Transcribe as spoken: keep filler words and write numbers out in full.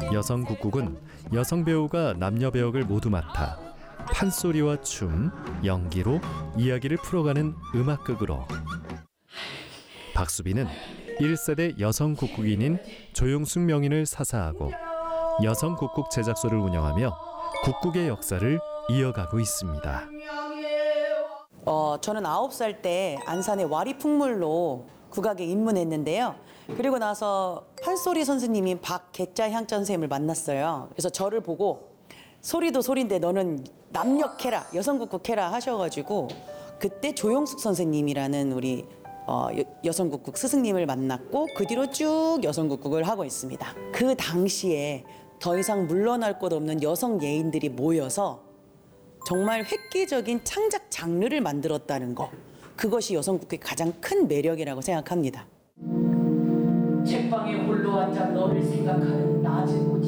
여성국국은 여성 배우가 남녀 배역을 모두 맡아 판소리와 춤, 연기로 이야기를 풀어가는 음악극으로 박수빈은 일 세대 여성국국인인 조용숙 명인을 사사하고 여성국국 제작소를 운영하며 국국의 역사를 이어가고 있습니다. 어, 저는 아홉 살 때 안산의 와리풍물로 국악에 입문했는데요. 그리고 나서 판소리 선생님인 박계자향 선생님을 만났어요. 그래서 저를 보고 소리도 소리인데 너는 남녘 해라, 여성국국 해라 하셔가지고 그때 조용숙 선생님이라는 우리 어, 여, 여성국국 스승님을 만났고 그 뒤로 쭉 여성국국을 하고 있습니다. 그 당시에 더 이상 물러날 곳 없는 여성 예인들이 모여서 정말 획기적인 창작 장르를 만들었다는 거, 그것이 여성국국의 가장 큰 매력이라고 생각합니다. 책방에 홀로 앉아 너를 생각하는 낮은